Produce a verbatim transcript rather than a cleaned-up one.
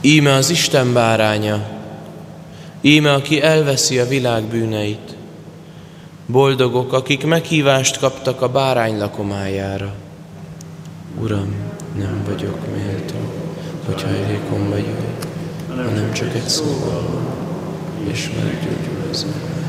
Íme az Isten báránya, íme aki elveszi a világ bűneit. Boldogok, akik meghívást kaptak a bárány lakomájára. Uram, nem vagyok méltó, hogy hajlékon vagy, hanem csak egy szóval, és meggyógyul az ember.